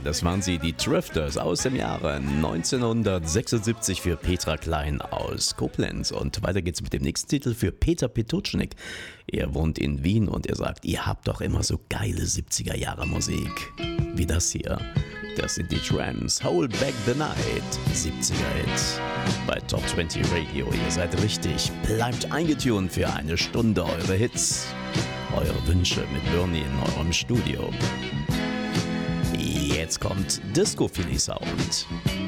das waren sie, die Drifters aus dem Jahre 1976 für Petra Klein aus Koblenz. Und weiter geht's mit dem nächsten Titel für Peter Petuschnik. Er wohnt in Wien und er sagt, ihr habt doch immer so geile 70er Jahre Musik. Wie das hier. Das sind die Tramps, Hold Back the Night, 70er Hit. Bei Top 20 Radio, ihr seid richtig. Bleibt eingetunt für eine Stunde eure Hits. Eure Wünsche mit Bernie in eurem Studio. Jetzt kommt Disco Philly Sound.